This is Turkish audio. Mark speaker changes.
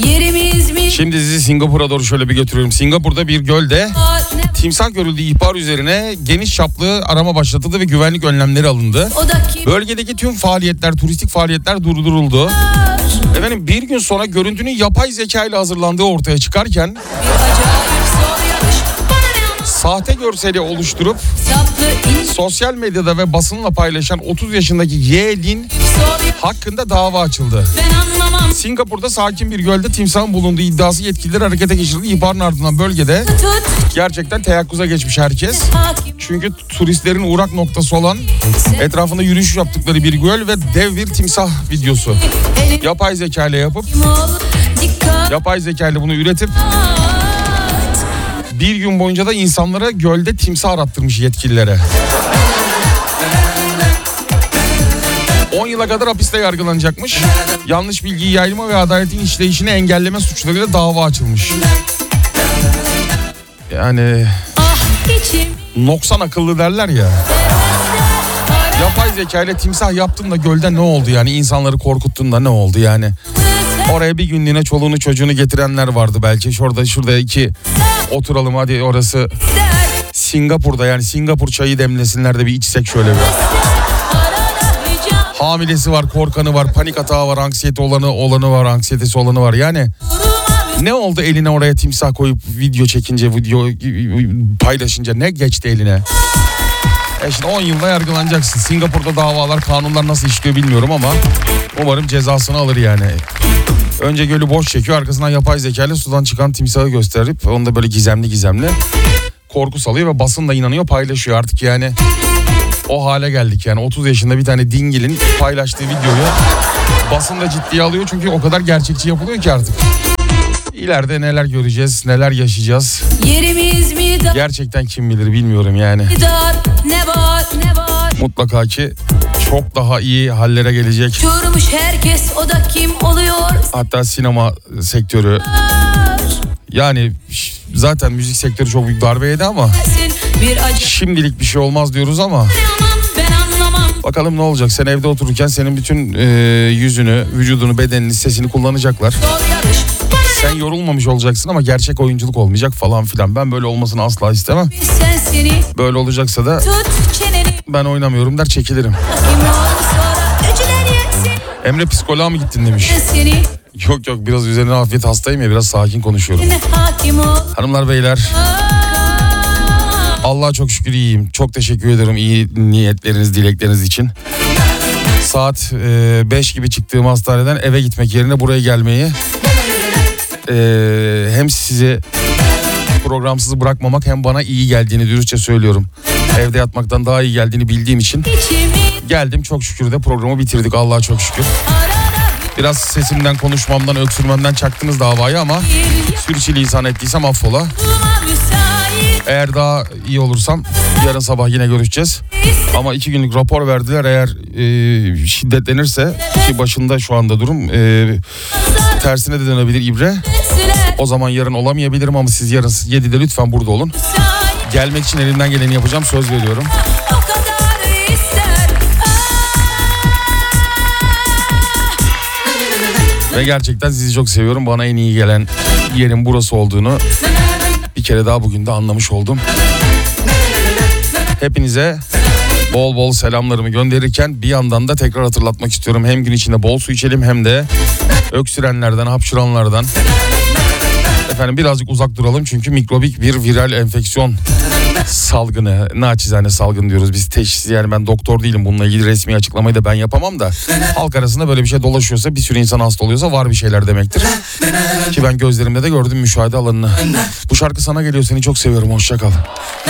Speaker 1: Yerimiz mi?
Speaker 2: Şimdi sizi Singapur'a doğru şöyle bir götürüyorum. Singapur'da bir gölde timsah görüldüğü ihbar üzerine geniş çaplı arama başlatıldı ve güvenlik önlemleri alındı. Bölgedeki tüm faaliyetler, turistik faaliyetler durduruldu. Efendim bir gün sonra görüntünün yapay zeka ile hazırlandığı ortaya çıkarken sahte görseli oluşturup sosyal medyada ve basınla paylaşan 30 yaşındaki Ye'nin hakkında dava açıldı. Singapur'da sakin bir gölde timsahın bulunduğu iddiası yetkililer harekete geçirildi. İhbarın ardından bölgede gerçekten teyakkuza geçmiş herkes. Çünkü turistlerin uğrak noktası olan etrafında yürüyüş yaptıkları bir göl ve dev bir timsah videosu. Yapay zeka ile yapıp, yapay zeka ile bunu üretip bir gün boyunca da insanlara gölde timsah arattırmış yetkililere. 10 yıla kadar hapiste yargılanacakmış. Yanlış bilgiyi yayma ve adaletin işleyişini engelleme suçlarıyla dava açılmış. Yani noksan akıllı derler ya. Yapay zeka ile timsah yaptın da gölde ne oldu yani? İnsanları korkuttun da ne oldu yani? Oraya bir günlüğüne çoluğunu çocuğunu getirenler vardı belki. Şurada iki oturalım hadi, orası Singapur'da, yani Singapur çayı demlesinler de bir içsek şöyle bir. Hamilesi var, korkanı var, panik atağı var, anksiyete olanı var, anksiyetesi olanı var. Yani ne oldu eline oraya timsah koyup video çekince, video paylaşınca ne geçti eline? Şimdi 10 yılda yargılanacaksın. Singapur'da davalar, kanunlar nasıl işliyor bilmiyorum ama umarım cezasını alır yani. Önce gölü boş çekiyor, arkasından yapay zeka ile sudan çıkan timsahı gösterip onu da böyle gizemli korku salıyor ve basın da inanıyor, paylaşıyor artık yani. O hale geldik yani. 30 yaşında bir tane dingilin paylaştığı videoyu basın da ciddiye alıyor çünkü o kadar gerçekçi yapılıyor ki artık. İleride neler göreceğiz, neler yaşayacağız.
Speaker 1: Yerimiz mi?
Speaker 2: Gerçekten kim bilir, bilmiyorum yani.
Speaker 1: Ne var?
Speaker 2: Mutlaka ki çok daha iyi hallere gelecek.
Speaker 1: Durmuş herkes, o da kim oluyor?
Speaker 2: Hatta sinema sektörü. Yani zaten müzik sektörü çok büyük darbe yedi ama şimdilik bir şey olmaz diyoruz ama bakalım ne olacak. Sen evde otururken senin bütün yüzünü, vücudunu, bedenini, sesini kullanacaklar. Sen yorulmamış olacaksın ama gerçek oyunculuk olmayacak falan filan. Ben böyle olmasını asla istemem. Böyle olacaksa da ben oynamıyorum der, çekilirim. Emre psikoloğa mı gittin demiş. Yok biraz üzerine afiyet, hastayım ya, biraz sakin konuşuyorum. Hanımlar beyler, Allah'a çok şükür iyiyim. Çok teşekkür ederim iyi niyetleriniz, dilekleriniz için. Saat 5 gibi çıktığım hastaneden eve gitmek yerine buraya gelmeyi, hem sizi programsız bırakmamak hem bana iyi geldiğini dürüstçe söylüyorum. Evde yatmaktan daha iyi geldiğini bildiğim için geldim, çok şükür de programı bitirdik, Allah'a çok şükür. Biraz sesimden, konuşmamdan, öksürmemden çaktınız davayı ama sürçülisan ettiysem affola. Eğer daha iyi olursam yarın sabah yine görüşeceğiz. Ama 2 günlük rapor verdiler, eğer şiddetlenirse ki başında şu anda durum, tersine de dönebilir ibre. O zaman yarın olamayabilirim ama siz yarın 7'de lütfen burada olun. Gelmek için elimden geleni yapacağım, söz veriyorum. Ve gerçekten sizi çok seviyorum. Bana en iyi gelen yerin burası olduğunu bir kere daha bugün de anlamış oldum. Hepinize bol bol selamlarımı gönderirken bir yandan da tekrar hatırlatmak istiyorum. Hem gün içinde bol su içelim hem de öksürenlerden, hapşuranlardan birazcık uzak duralım. Çünkü mikrobik bir viral enfeksiyon salgını, naçizane salgın diyoruz biz, teşhis, yani ben doktor değilim, bununla ilgili resmi açıklamayı da ben yapamam da halk arasında böyle bir şey dolaşıyorsa, bir sürü insan hasta oluyorsa var bir şeyler demektir. Ki ben gözlerimle de gördüm müşahede alanını. Bu şarkı sana geliyor, seni çok seviyorum, hoşça kal.